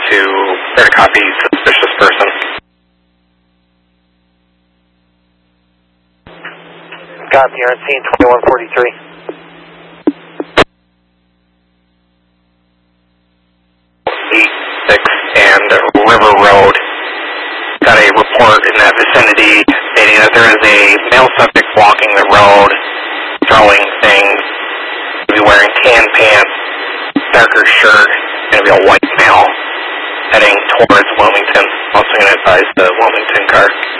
or to copy suspicious person. Copy, you're on scene 2143. 86 and River Road. Got a report in that vicinity stating that there is a male subject walking the road, throwing things, maybe wearing tan pants, darker shirt, going to be a white male, heading towards Wilmington. Also going to advise the Wilmington car.